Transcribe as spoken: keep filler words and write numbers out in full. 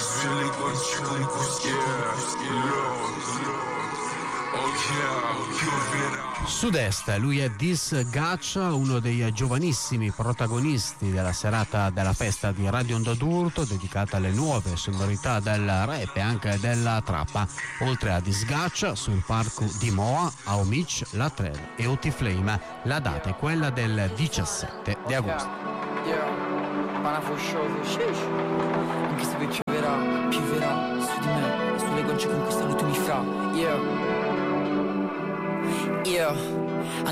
sulle gocce con cuschia. Sud-Est, lui è Dis Gaccia, uno dei giovanissimi protagonisti della serata della festa di Radio Onda d'Urto, dedicata alle nuove sonorità del rap e anche della trappa. Oltre a Dis Gaccia, sul palco di Moa, Aomic, Latrell e Otiflame. La data è quella del diciassette di agosto. Anche se pioverà, pioverà su di me, sulle gocce con questa luce mi fra. Yeah. Yeah, I